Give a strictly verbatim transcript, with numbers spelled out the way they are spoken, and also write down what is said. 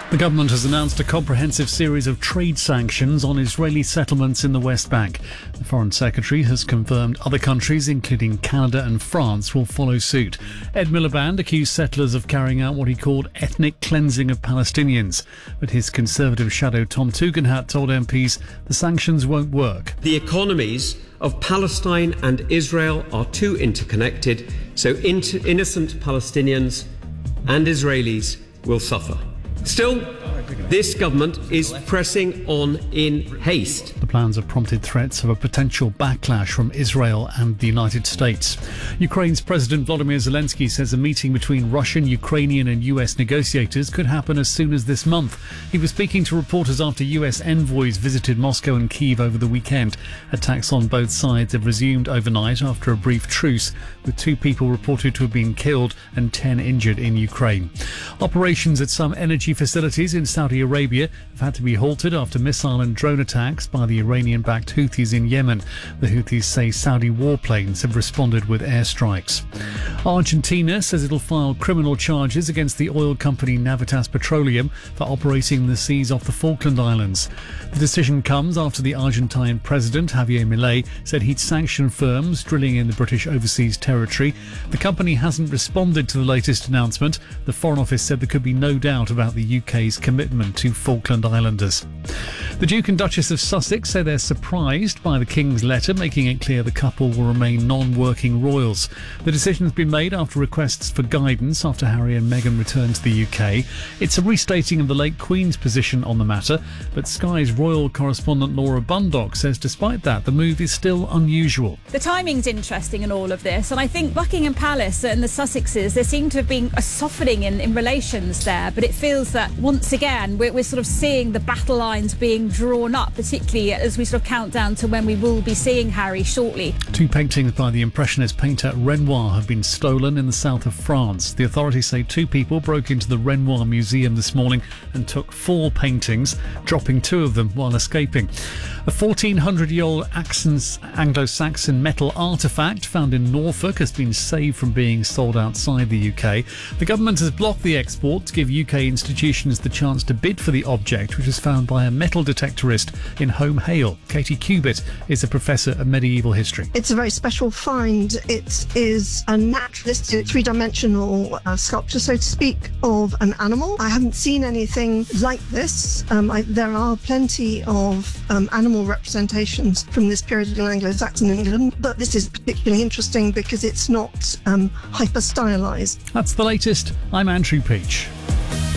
The government has announced a comprehensive series of trade sanctions on Israeli settlements in the West Bank. The Foreign Secretary has confirmed other countries, including Canada and France, will follow suit. Ed Miliband accused settlers of carrying out what he called ethnic cleansing of Palestinians. But his Conservative shadow Tom Tugendhat told M Ps the sanctions won't work. The economies of Palestine and Israel are too interconnected, so inter- innocent Palestinians and Israelis will suffer. Still, this government is pressing on in haste. The plans have prompted threats of a potential backlash from Israel and the United States. Ukraine's President Volodymyr Zelensky says a meeting between Russian, Ukrainian and U S negotiators could happen as soon as this month. He was speaking to reporters after U S envoys visited Moscow and Kyiv over the weekend. Attacks on both sides have resumed overnight after a brief truce, with two people reported to have been killed and ten injured in Ukraine. Operations at some energy facilities in Saudi Arabia have had to be halted after missile and drone attacks by the Iranian-backed Houthis in Yemen. The Houthis say Saudi warplanes have responded with airstrikes. Argentina says it'll file criminal charges against the oil company Navitas Petroleum for operating in the seas off the Falkland Islands. The decision comes after the Argentine president, Javier Milei, said he'd sanction firms drilling in the British overseas territory. The company hasn't responded to the latest announcement. The Foreign Office said there could be no doubt about the U K's commitment to Falkland Islanders. The Duke and Duchess of Sussex say they're surprised by the King's letter making it clear the couple will remain non-working royals. The decision has been made after requests for guidance after Harry and Meghan returned to the U K. It's a restating of the late Queen's position on the matter, but Sky's royal correspondent Laura Bundock says despite that, the move is still unusual. The timing's interesting in all of this, and I think Buckingham Palace and the Sussexes, there seem to have been a softening in, in relations there, but it feels that once again we're, we're sort of seeing the battle lines being drawn up, particularly as we sort of count down to when we will be seeing Harry shortly. Two paintings by the Impressionist painter Renoir have been stolen in the south of France. The authorities say two people broke into the Renoir Museum this morning and took four paintings, dropping two of them while escaping. A fourteen hundred year old Anglo-Saxon metal artefact found in Norfolk has been saved from being sold outside the U K. The government has blocked the export to give U K institutions the chance to bid for the object, which was found by a metal detectorist in Home Hale. Katie Cubitt is a professor of medieval history. It's a very special find. It is a naturalistic, three-dimensional uh, sculpture, so to speak, of an animal. I haven't seen anything like this. Um, I, there are plenty of um, animal representations from this period in Anglo-Saxon England, but this is particularly interesting because it's not um, hyper-stylized. That's the latest. I'm Andrew Peach.